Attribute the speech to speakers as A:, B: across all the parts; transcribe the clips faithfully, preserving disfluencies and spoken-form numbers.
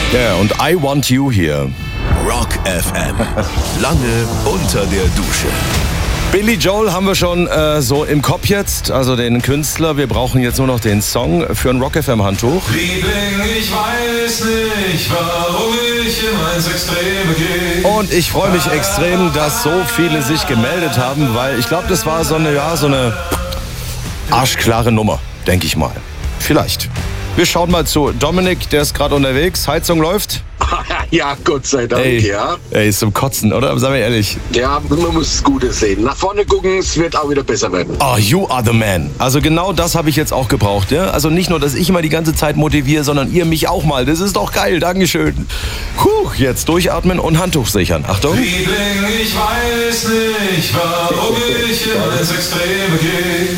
A: Ja, und I Want You hier.
B: Rock F M. Lange unter der Dusche.
A: Billy Joel haben wir schon äh, so im Kopf jetzt, also den Künstler. Wir brauchen jetzt nur noch den Song für ein Rock F M Handtuch.
C: Liebling, ich weiß nicht, warum ich immer ins Extreme gehe.
A: Und ich freue mich extrem, dass so viele sich gemeldet haben, weil ich glaube, das war so eine, ja, so eine arschklare Nummer, denke ich mal. Vielleicht. Wir schauen mal zu Dominik, der ist gerade unterwegs. Heizung läuft.
D: Ja, Gott sei Dank,
A: Ey,
D: ja.
A: ey, ist zum Kotzen, oder? Sagen wir ehrlich.
D: Ja, man muss das Gute sehen. Nach vorne gucken, es wird auch wieder besser werden.
A: Oh, you are the man. Also genau das habe ich jetzt auch gebraucht. Ja? Also nicht nur, dass ich immer die ganze Zeit motiviere, sondern ihr mich auch mal. Das ist doch geil, Dankeschön. Puh, jetzt durchatmen und Handtuch sichern. Achtung.
C: Liebling, ich weiß nicht, warum ich immer ins Extreme gehe.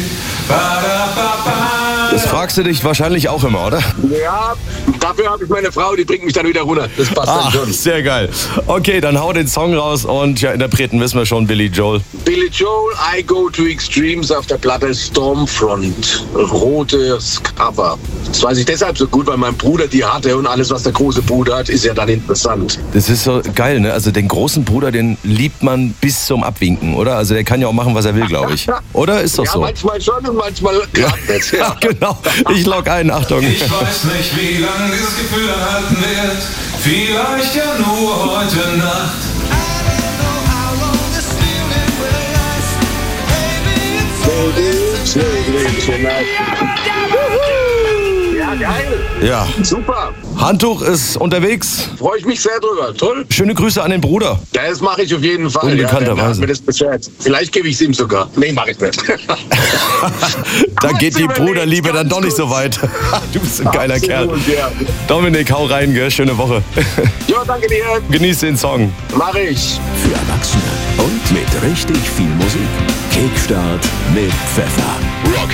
A: Das fragst du dich wahrscheinlich auch immer, oder?
D: Ja, dafür habe ich meine Frau, die bringt mich dann wieder runter. Das passt
A: Ah,
D: dann schon.
A: sehr geil. Okay, dann hau den Song raus und ja, Interpreten wissen wir schon, Billy Joel.
D: Billy Joel, I Go to Extremes auf der Platte Stormfront. Rotes Cover. Das weiß ich deshalb so gut, weil mein Bruder die hatte und alles, was der große Bruder hat, ist ja dann interessant.
A: Das ist so geil, ne? Also den großen Bruder, den liebt man bis zum Abwinken, oder? Also der kann ja auch machen, was er will, glaube ich. Oder? Ist doch
D: Ja,
A: so.
D: manchmal schon und manchmal gerade nicht.
A: Ja, genau. Ich log ein, Achtung.
C: Ich weiß nicht, wie lange dieses Gefühl anhalten wird. Vielleicht ja nur heute Nacht.
D: Ja, geil.
A: Ja,
D: Super.
A: Handtuch ist unterwegs.
D: Freue ich mich sehr drüber. Toll.
A: Schöne Grüße an den Bruder.
D: Ja, das mache ich auf jeden Fall.
A: Unbekannterweise.
D: Ja, der hat mir das beschert. Vielleicht gebe ich es ihm sogar. Nee, mache ich nicht.
A: Da geht die
D: überlegt,
A: Bruderliebe dann
D: ganz
A: doch nicht so
D: kurz.
A: weit. Du bist ein geiler Kerl.
D: Absolut, ja.
A: Dominik, hau rein, gell? Schöne Woche.
D: Ja, danke dir.
A: Genieß den Song.
D: Mach ich.
B: Für Erwachsene und mit richtig viel Musik. Kickstart mit Pfeffer. Rock